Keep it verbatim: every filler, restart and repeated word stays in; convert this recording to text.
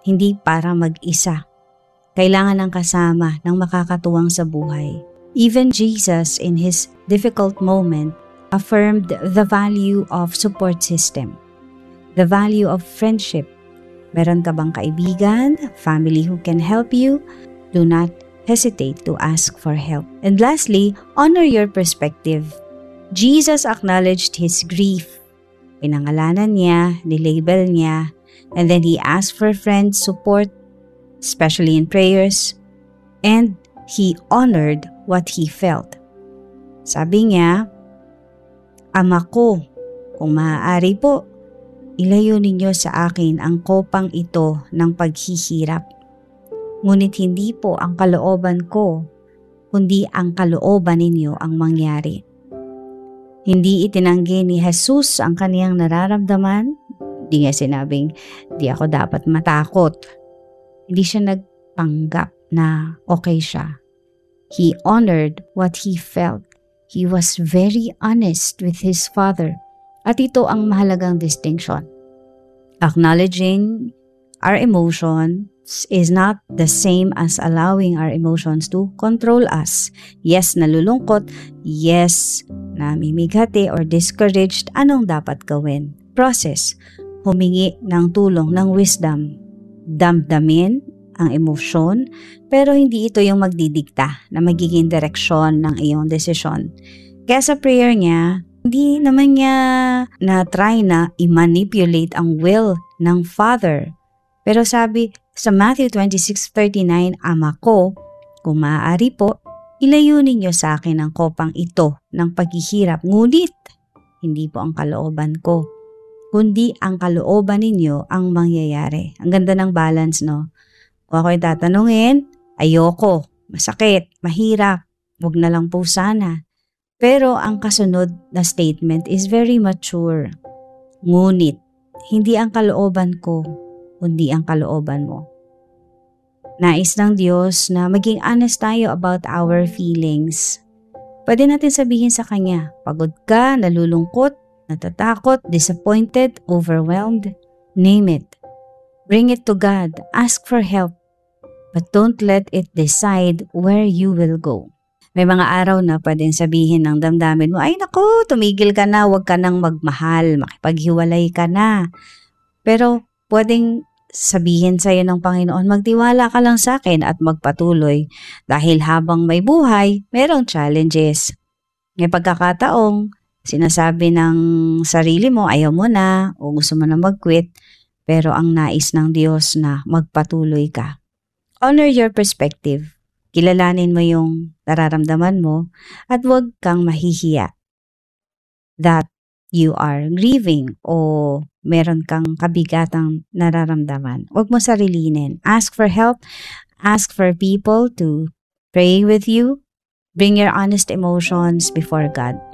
hindi para mag-isa. Kailangan ng kasama ng makakatuwang sa buhay. Even Jesus, in his difficult moment, affirmed the value of support system, the value of friendship. Meron ka bang kaibigan, family who can help you? Do not hesitate to ask for help. And lastly, honor your perspective. Jesus acknowledged his grief. Pinangalanan niya, nilabel niya, and then he asked for friends' support, especially in prayers, and he honored what he felt. Sabi niya, Ama ko, kung maaari po, ilayo ninyo sa akin ang kopang ito ng paghihirap. Ngunit hindi po ang kalooban ko, kundi ang kalooban ninyo ang mangyari. Hindi itinanggi ni Jesus ang kaniyang nararamdaman. Hindi niya sinabing, di ako dapat matakot. Hindi siya nagpanggap na okay siya. He honored what he felt. He was very honest with his Father. At ito ang mahalagang distinction. Acknowledging our emotions is not the same as allowing our emotions to control us. Yes, nalulungkot. Yes, namimighati or discouraged. Anong dapat gawin? Process. Humingi ng tulong ng wisdom. Damdamin ang emosyon, pero hindi ito yung magdidikta na magiging direksyon ng iyong desisyon. Kaya sa prayer niya, hindi naman niya na-try na i-manipulate ang will ng Father. Pero sabi sa Matthew twenty-six thirty-nine, Ama ko, kung maaari po, ilayo ninyo sa akin ang kopang ito ng paghihirap. Ngunit, hindi po ang kalooban ko, kundi ang kalooban ninyo ang mangyayari. Ang ganda ng balance, no? Kung ako'y tatanungin, ayoko, masakit, mahirap, wag na lang po sana. Pero ang kasunod na statement is very mature. Ngunit, hindi ang kalooban ko, kundi ang kalooban mo. Nais ng Diyos na maging honest tayo about our feelings. Pwede natin sabihin sa Kanya, pagod ka, nalulungkot, natatakot, disappointed, overwhelmed, name it. Bring it to God, ask for help. But don't let it decide where you will go. May mga araw na pwedeng sabihin ng damdamin mo, ay naku, tumigil ka na, huwag ka nang magmahal, makipaghiwalay ka na. Pero pwedeng sabihin sa'yo ng Panginoon, magtiwala ka lang sa akin at magpatuloy. Dahil habang may buhay, merong challenges. May pagkakataong sinasabi ng sarili mo, ayaw mo na, o gusto mo na mag-quit, pero ang nais ng Diyos na magpatuloy ka. Honor your perspective. Kilalanin mo yung nararamdaman mo at huwag kang mahihiya that you are grieving o meron kang kabigatang nararamdaman. Huwag mo sarilinin. Ask for help. Ask for people to pray with you. Bring your honest emotions before God.